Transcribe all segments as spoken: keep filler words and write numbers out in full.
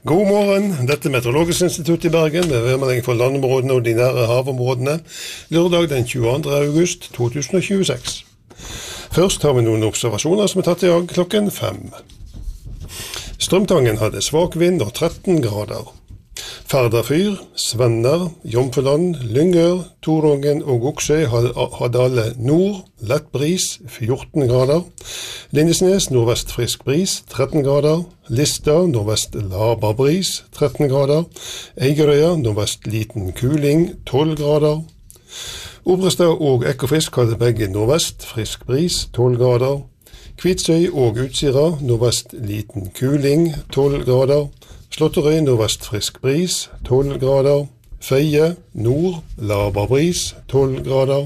God morgen, dette er Meteorologisk institutt i Bergen med værmelding for landområdene og de nære havområdene, lørdag den tjueandre august to tusen og tjueseks. Først har vi noen observasjoner som er tatt i dag klokken fem. Strømtangen hadde svak vind og tretten grader. Færderfyr, Svenner, Jomfruland, Lyngør, Torungen og Goksøy hadde alle nord, lett bris, fjorten grader. Lindesnes, nordvest frisk bris, tretten grader. Lista, nordvest laber bris, tretten grader. Eigerøya, nordvest liten kuling, tolv grader. Obrestad og Ekofisk hadde begge nordvest frisk bris, tolv grader. Kvitsøy og Utsira, nordvest liten kuling, tolv grader. Slåtterøy, nordvest frisk bris, tolv grader. Feie, nord, laber bris, tolv grader.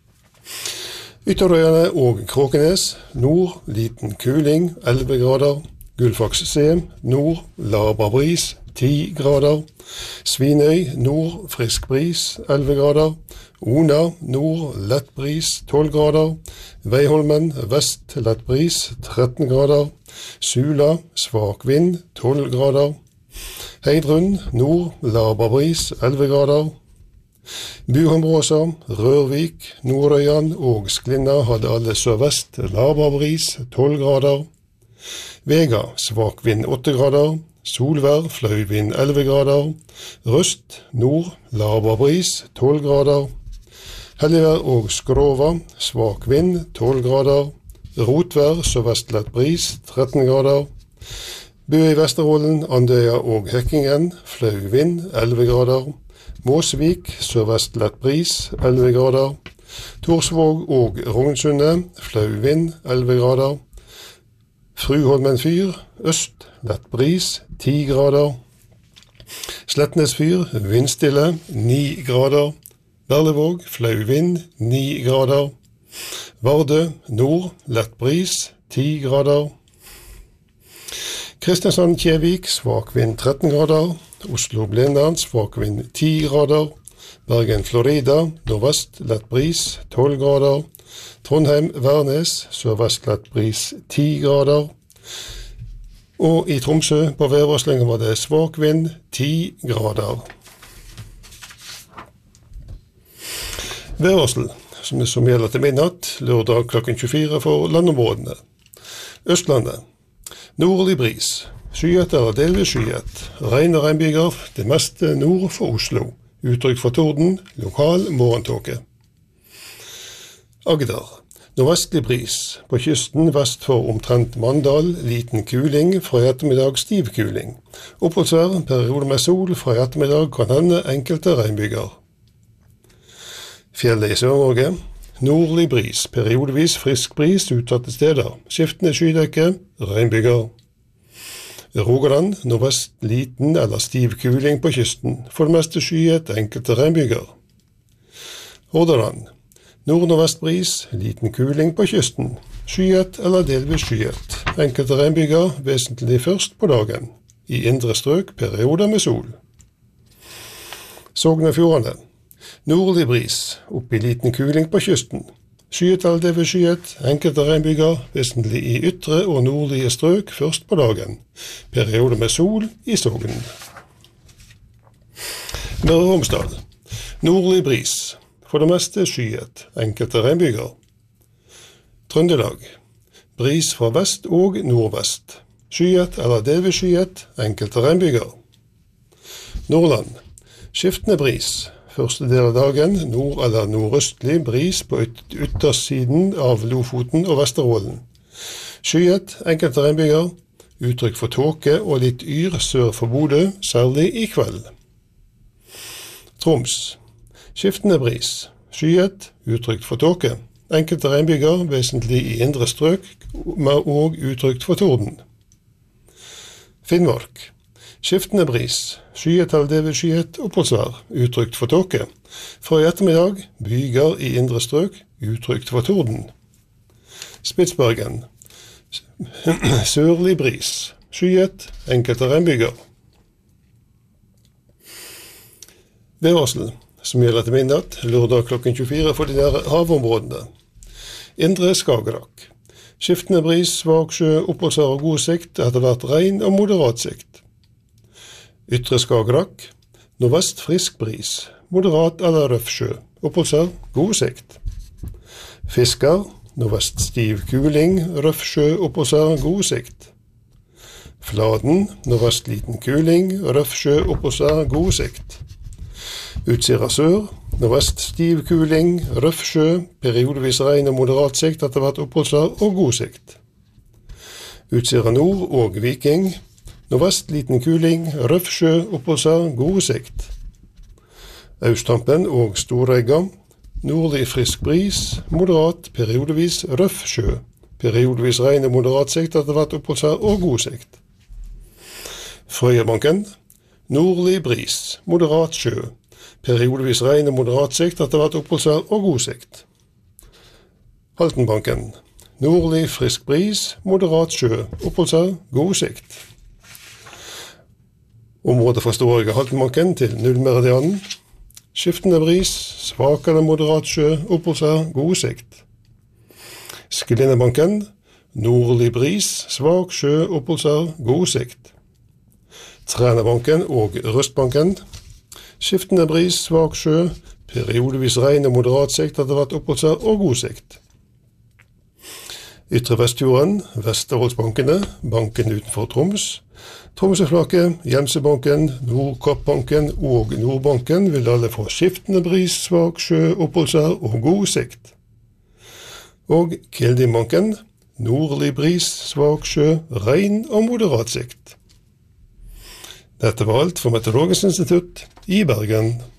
Ytterøyene og Kråkenes, nord, liten kuling, elleve grader. Gullfaks C, nord, laber bris, ti grader. Svinøy, nord, frisk bris, elleve grader. Ona, nord, lett bris, tolv grader. Veiholmen, vest, lett bris, tretten grader. Sula, svak vind, tolv grader. Heidrun, nord, laber bris, elleve grader. Buhamråsa, Rørvik, Nordøyan og Sklinna hadde alle sørvest, laber bris, tolv grader. Vega, svak vind, åtte grader. Solvær, fløyvind, elleve grader. Røst, nord, laber bris, tolv grader. Helligvær og Skrova, svak vind, tolv grader. Rotvær, sørvest lett bris, tretten grader. Bø i Vesterålen, Andøya og Hekkingen, fløy vind, elleve grader. Måsvik, sørvest lett bris, elleve grader. Torsvåg og Rognsundet, fløy vind, elleve grader. Fruholmen fyr, øst, lett bris, ti grader. Slettnes fyr, vindstille, ni grader. Berlevåg, fløy vind, ni grader. Vardø, nord, lett bris, ti grader. Kristiansand-Kjevik, svak vind, tretten grader. Oslo-Blindern, svak vind, ti grader. Bergen-Florida, nordvest, lett bris, tolv grader. Trondheim-Værnes, sørvest lett bris, ti grader. Og i Tromsø på værvarslingen var det svak vind, ti grader. Værvarsel, som, som gjelder til midnatt, lørdag klokken tjuefire for landområdene. Østlandet. Nordlig bris, skyet eller delvis skyet, regn og regnbyger, det meste nord for Oslo, uttrykk for torden, lokal morgentåke. Agder, nordvestlig bris, på kysten vest for omtrent Mandal, liten kuling, fra i ettermiddag stiv kuling. Oppholdsvær, periode med sol, fra i ettermiddag kan hende enkelte regnbyger. Fjellet i Sør-Norge. Nordlig bris, periodevis frisk bris utsatte steder, skiftende skydekke, regnbyger. Rogaland, nordvest liten eller stiv kuling på kysten, for det meste skyet, enkelte regnbyger. Hordaland, nord-nordvest bris, liten kuling på kysten, skyet eller delvis skyet, enkelte regnbyger, vesentlig først på dagen, i indre strøk, perioder med sol. Sogn og Fjordane. Nordlig bris, opp i liten kuling på kysten. Skyet eller delvis skyet, enkelte regnbyger, vesentlig i ytre og nordlige strøk først på dagen. Periode med sol i Sogn. Møre og Romsdal. Nordlig bris, for det meste skyet, enkelte regnbyger. Trøndelag. Bris fra vest og nordvest. Skyet eller delvis skyet, enkelte regnbyger. Nordland. Skiftende bris. Første del av dagen, nord- eller nordøstlig bris på yt yttersiden av Lofoten og Vesterålen. Skyet, enkelte regnbyger, uttrykk for tåke og litt yr sør for Bodø, særlig i kveld. Troms. Skiftende bris. Skyet, uttrykk for tåke. Enkelte regnbyger, vesentlig i indre strøk, og uttrykk for torden. Finnmark. Skiftende bris, skyet eller delvis skyet, oppholdsvær, uttrykt for tåke. Fra i ettermiddag, byger i indre strøk, uttrykt for torden. Spitsbergen, sørlig bris, skyet, enkelte regnbyger. Værvarsel, som gjelder til midnatt, lørdag klokken tjuefire for de nære havområdene. Indre Skagerrak. Skiftende bris, svak sjø, oppholdsvær og god sikt, etter hvert regn og moderat sikt. Ytre Skagerrak, nordvest frisk bris, moderat eller røff sjø, oppholdsvær god sikt. Fisker, nordvest stiv kuling, røff sjø, oppholdsvær god sikt. Fladen, nordvest liten kuling, røff sjø, oppholdsvær god sikt. Utsira sør, nordvest stiv kuling, røff sjø, periodevis regn og moderat sikt etter hvert oppholdsvær og god sikt. Utsira nord og Viking, nordvest liten kuling, røff sjø, oppholdsvær god sikt. Austhampen og Storegga, nordlig frisk bris, moderat, periodevis røff sjø, periodevis regn og moderat sikt etter hvert oppholdsvær og god sikt. Frøyabanken, nordlig bris, moderat sjø, periodevis regn og moderat sikt etter hvert oppholdsvær og god sikt. Haltenbanken, nordlig frisk bris, moderat sjø, oppholdsvær, god sikt. Området fra Storegga Haltenbanken til nullmeridianen, skiftende bris, svak eller moderat sjø, oppholdsvær, god sikt. Sklinnebanken, nordlig bris, svak sjø, oppholdsvær, god sikt. Trænabanken og Røstbanken, skiftende bris, svak sjø, periodevis regn og moderat sikt etter hvert oppholdsvær og god sikt. Ytre Vestfjorden, Vesterholtsbankene, banken utenfor Troms, Tromsøflaket, Gjemsebanken, Nordkappbanken og Nordbanken vil alle få skiftende bris, svak sjø, oppholdsvær og god sikt. Og Kildimbanken, nordlig bris, svak sjø, regn og moderat sikt. Dette var alt for Meteorologisk institutt i Bergen.